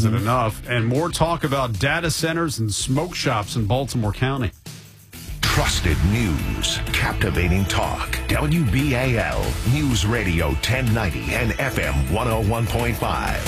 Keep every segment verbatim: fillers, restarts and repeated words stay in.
wasn't mm-hmm. enough. And more talk about data centers and smoke shops in Baltimore County. Trusted news, captivating talk. W B A L News Radio ten ninety and F M one oh one point five.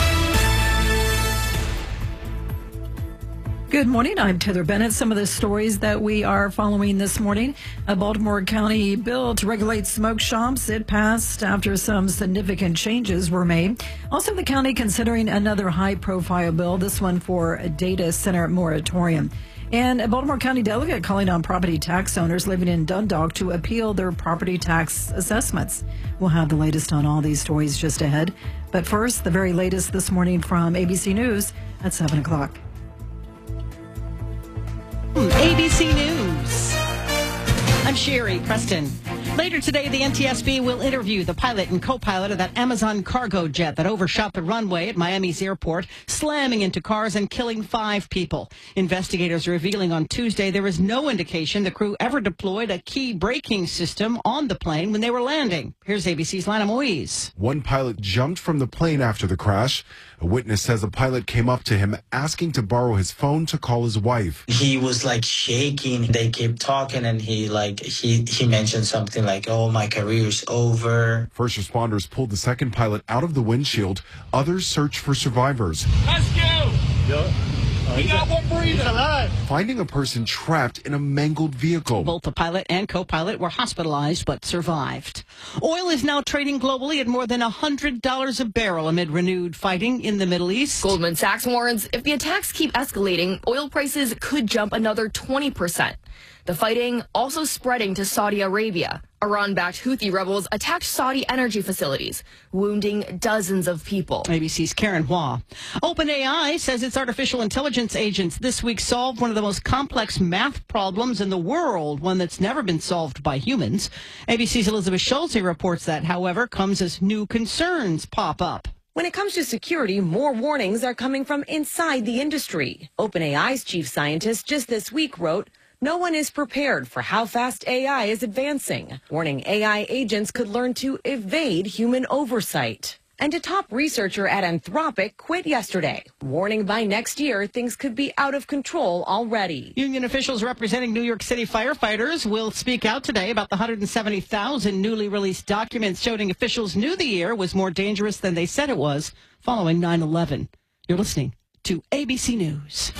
Good morning. I'm Taylor Bennett. Some of the stories that we are following this morning. A Baltimore County bill to regulate smoke shops. It passed after some significant changes were made. Also, the county considering another high-profile bill, this one for a data center moratorium. And a Baltimore County delegate calling on property tax owners living in Dundalk to appeal their property tax assessments. We'll have the latest on all these stories just ahead. But first, the very latest this morning from A B C News at seven o'clock. A B C News. I'm Sherry Preston. Later today, the N T S B will interview the pilot and co-pilot of that Amazon cargo jet that overshot the runway at Miami's airport, slamming into cars and killing five people. Investigators revealing on Tuesday there is no indication the crew ever deployed a key braking system on the plane when they were landing. Here's A B C's Lana Moise. One pilot jumped from the plane after the crash. A witness says a pilot came up to him asking to borrow his phone to call his wife. He was like shaking. They kept talking and he like he, he mentioned something like, oh, my career's over. First responders pulled the second pilot out of the windshield. Others searched for survivors. Let's go! Yep. We got one breathing. Alive. Finding a person trapped in a mangled vehicle. Both the pilot and co-pilot were hospitalized but survived. Oil is now trading globally at more than one hundred dollars a barrel amid renewed fighting in the Middle East. Goldman Sachs warns if the attacks keep escalating, oil prices could jump another twenty percent. The fighting also spreading to Saudi Arabia. Iran-backed Houthi rebels attacked Saudi energy facilities, wounding dozens of people. A B C's Karen Hua. OpenAI says its artificial intelligence agents this week solved one of the most complex math problems in the world, one that's never been solved by humans. A B C's Elizabeth Schulze reports that, however, comes as new concerns pop up. When it comes to security, more warnings are coming from inside the industry. OpenAI's chief scientist just this week wrote, "No one is prepared for how fast A I is advancing," warning A I agents could learn to evade human oversight. And a top researcher at Anthropic quit yesterday, warning by next year things could be out of control already. Union officials representing New York City firefighters will speak out today about the one hundred seventy thousand newly released documents showing officials knew the year was more dangerous than they said it was following nine eleven. You're listening to A B C News.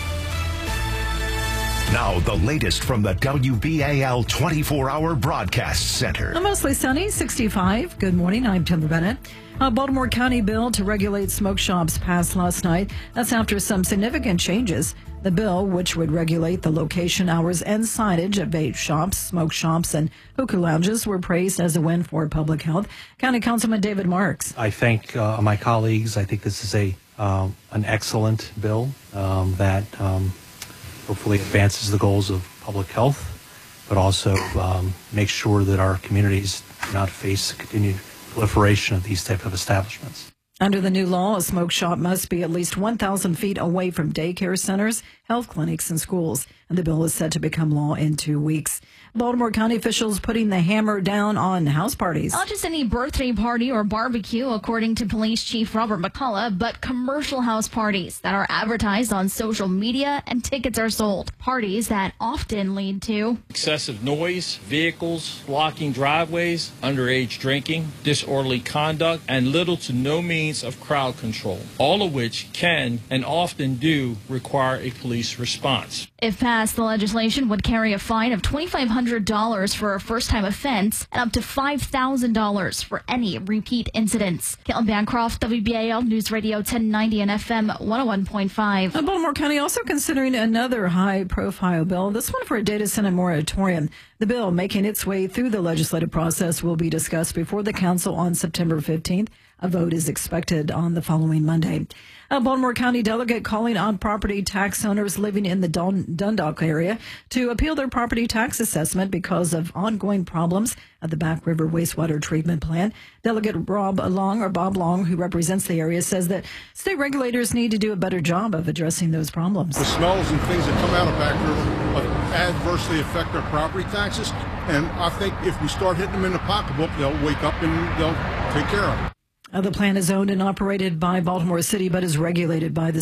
Now, the latest from the W B A L twenty-four hour Broadcast Center. A mostly sunny, sixty-five. Good morning. I'm Taylor Bennett. A Baltimore County bill to regulate smoke shops passed last night. That's after some significant changes. The bill, which would regulate the location, hours, and signage of vape shops, smoke shops, and hookah lounges, were praised as a win for public health. County Councilman David Marks. I thank uh, my colleagues. I think this is a uh, an excellent bill um, that um, hopefully advances the goals of public health, but also um, makes sure that our communities do not face continued proliferation of these type of establishments. Under the new law, a smoke shop must be at least one thousand feet away from daycare centers, health clinics, and schools. And the bill is set to become law in two weeks. Baltimore County officials putting the hammer down on house parties. Not just any birthday party or barbecue, according to Police Chief Robert McCullough, but commercial house parties that are advertised on social media and tickets are sold. Parties that often lead to excessive noise, vehicles, blocking driveways, underage drinking, disorderly conduct, and little to no means of crowd control, all of which can and often do require a police response. If passed, the legislation would carry a fine of twenty-five hundred dollars for a first-time offense and up to five thousand dollars for any repeat incidents. Caitlin Bancroft, W B A L News Radio ten ninety and F M one oh one point five. Baltimore County also considering another high-profile bill, this one for a data center moratorium. The bill making its way through the legislative process will be discussed before the council on September fifteenth. A vote is expected on the following Monday. A Baltimore County delegate calling on property tax owners living in the Dun- Dundalk area to appeal their property tax assessment because of ongoing problems at the Back River wastewater treatment plant. Delegate Rob Long, or Bob Long, who represents the area, says that state regulators need to do a better job of addressing those problems. The smells and things that come out of Back River adversely affect our property taxes, and I think if we start hitting them in the pocketbook, they'll wake up and they'll take care of it. Uh, the plant is owned and operated by Baltimore City, but is regulated by the